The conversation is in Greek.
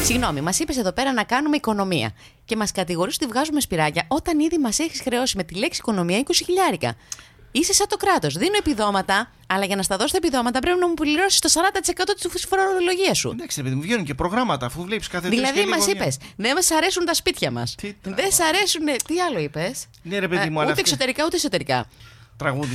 Συγγνώμη, μας είπες εδώ πέρα να κάνουμε οικονομία και μας κατηγορείς ότι βγάζουμε σπυράκια όταν ήδη μας έχεις χρεώσει με τη λέξη οικονομία 20.000. Είσαι σαν το κράτος. Δίνω επιδόματα, αλλά για να στα δώσω τα επιδόματα πρέπει να μου πληρώσεις το 40% της φορολογίας σου. Εντάξει, παιδί μου, βγαίνουν και προγράμματα αφού βλέπεις κάθε τρεις. Δηλαδή, μας είπες, δεν μας αρέσουν τα σπίτια μας. Δεν σ' αρέσουν. Τι άλλο είπες? Ναι, ρε παιδί μου, ούτε εξωτερικά ούτε εσωτερικά. Τραγούδι